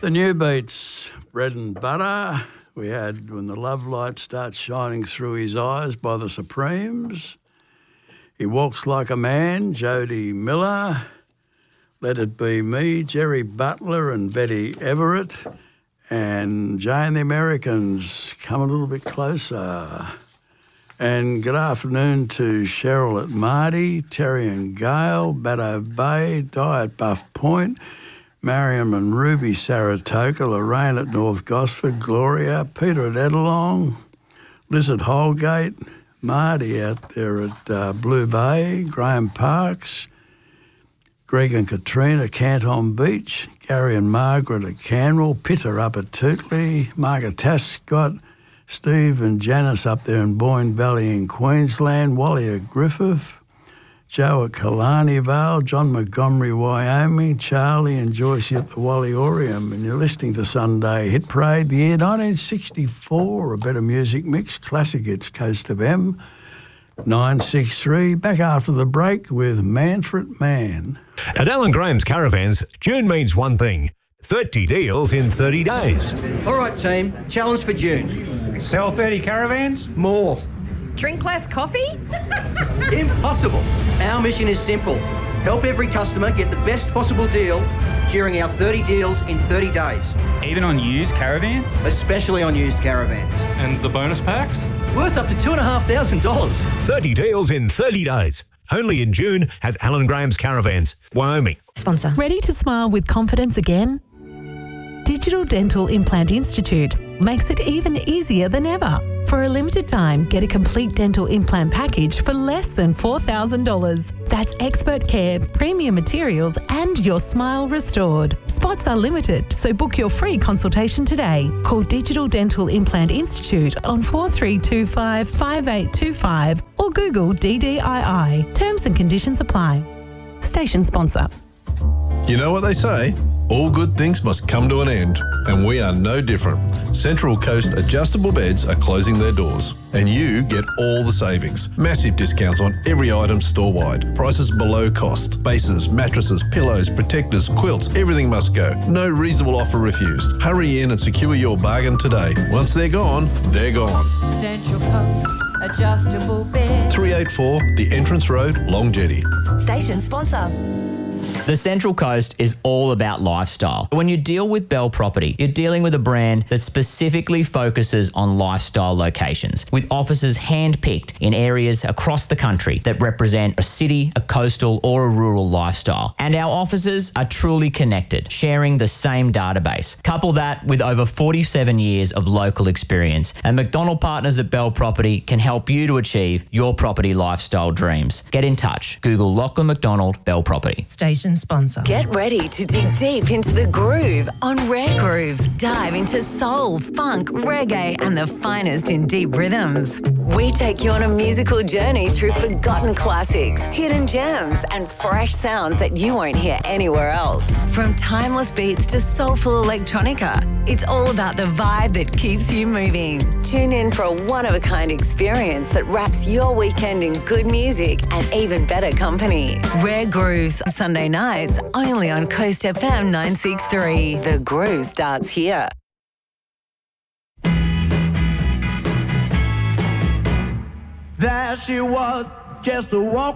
The new beats, Bread and Butter. We had When the Love Light Starts Shining Through His Eyes by the Supremes. He Walks Like a Man, Jody Miller. Let It Be Me, Jerry Butler and Betty Everett. And Jay and the Americans, Come a Little Bit Closer. And good afternoon to Cheryl at Marty, Terry and Gail, Baddo Bay, Di at Buff Point, Mariam and Ruby Saratoga, Lorraine at North Gosford, Gloria, Peter at Edelong, Liz at Holgate, Marty out there at Blue Bay, Graham Parks, Greg and Katrina, Canton Beach, Gary and Margaret at Canberra, Pitter up at Tootley, Margaret Tascott, Steve and Janice up there in Boyne Valley in Queensland, Wally at Griffith, Joe at Killarney Vale, John Montgomery, Wyoming, Charlie and Joyce at the Walliorium. And you're listening to Sunday Hit Parade, the year 1964, a better music mix, classic hits, Coast of M, 963. Back after the break with Manfred Mann. At Alan Graham's Caravans, June means one thing: 30 deals in 30 days. All right, team. Challenge for June. Sell 30 caravans? More. Drink less coffee? Impossible. Our mission is simple. Help every customer get the best possible deal during our 30 deals in 30 days. Even on used caravans? Especially on used caravans. And the bonus packs? Worth up to $2,500. 30 deals in 30 days. Only in June at Alan Graham's Caravans, Wyoming. Sponsor. Ready to smile with confidence again? Digital Dental Implant Institute makes it even easier than ever. For a limited time, get a complete dental implant package for less than $4,000. That's expert care, premium materials, and your smile restored. Spots are limited, so book your free consultation today. Call Digital Dental Implant Institute on 4325 5825 or Google DDII. Terms and conditions apply. Station sponsor. You know what they say? All good things must come to an end, and we are no different. Central Coast Adjustable Beds are closing their doors, and you get all the savings. Massive discounts on every item store-wide. Prices below cost. Bases, mattresses, pillows, protectors, quilts, everything must go. No reasonable offer refused. Hurry in and secure your bargain today. Once they're gone, they're gone. Central Coast Adjustable Bed. 384 The Entrance Road, Long Jetty. Station sponsor. The Central Coast is all about lifestyle. When you deal with Bell Property, you're dealing with a brand that specifically focuses on lifestyle locations, with offices hand-picked in areas across the country that represent a city, a coastal, or a rural lifestyle. And our offices are truly connected, sharing the same database. Couple that with over 47 years of local experience, and McDonald Partners at Bell Property can help you to achieve your property lifestyle dreams. Get in touch. Google Lachlan McDonald Bell Property. Station sponsor. Get ready to dig deep into the groove on Rare Grooves. Dive into soul, funk, reggae, and the finest in deep rhythms. We take you on a musical journey through forgotten classics, hidden gems, and fresh sounds that you won't hear anywhere else. From timeless beats to soulful electronica, it's all about the vibe that keeps you moving. Tune in for a one-of-a-kind experience that wraps your weekend in good music and even better company. Rare Grooves, Sunday nights, only on Coast FM 963. The groove starts here. There she was, just a walk.